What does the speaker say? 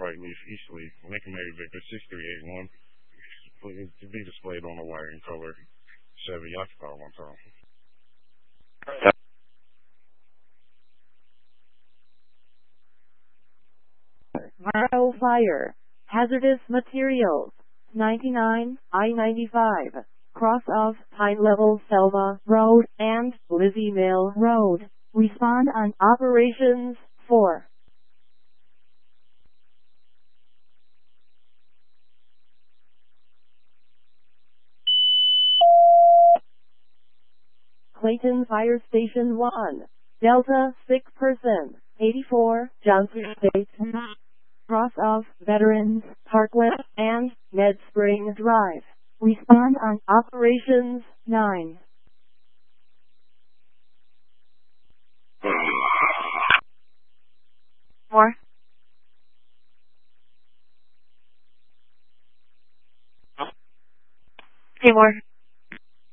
Detroit and Eastleigh. Lincoln Mary Victor 6381. To be displayed on a wiring color Chevy Occupy one time. Morrow Fire. Hazardous materials. 99 I-95. Cross of Pine Level Selma Road and Lizzie Mill Road. Respond on Operations 4. Clayton Fire Station 1. Delta 6 person. 84 Johnson State. Cross of Veterans Parkland and Ned Spring Drive. Respond on Operations 9. More. Hey, more.